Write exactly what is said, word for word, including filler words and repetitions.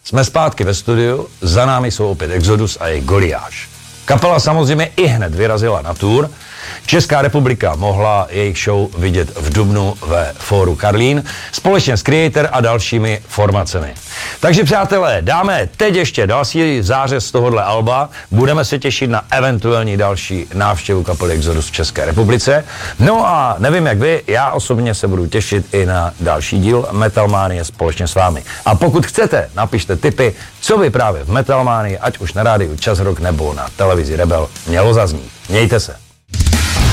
Jsme zpátky ve studiu, za námi jsou opět Exodus a jejich Goliáš. Kapela samozřejmě i hned vyrazila na tour. Česká republika mohla jejich show vidět v dubnu ve Fóru Karlín společně s Creator a dalšími formacemi. Takže přátelé, dáme teď ještě další zářez z tohohle alba, budeme se těšit na eventuální další návštěvu kapely Exodus v České republice. No a nevím jak vy, já osobně se budu těšit i na další díl Metalmanie společně s vámi. A pokud chcete, napište tipy, co by právě v Metalmanii, ať už na rádiu Čas Rock nebo na televizi Rebel, mělo zaznít. Mějte se.